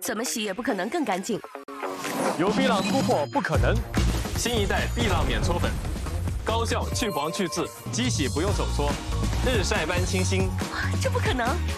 怎么洗也不可能更干净。 有碧浪突破不可能，新一代碧浪免搓粉，高效去黄去渍，机洗不用手搓，日晒般清新。 这不可能！